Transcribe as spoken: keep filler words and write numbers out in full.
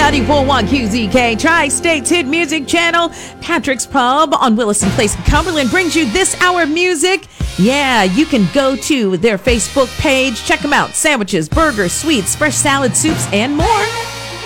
ninety-four point one Q Z K, Tri-State's hit music channel. Patrick's Pub on Williston Place in Cumberland brings you this hour music. Yeah, you can go to their Facebook page. Check them out. Sandwiches, burgers, sweets, fresh salad, soups, and more.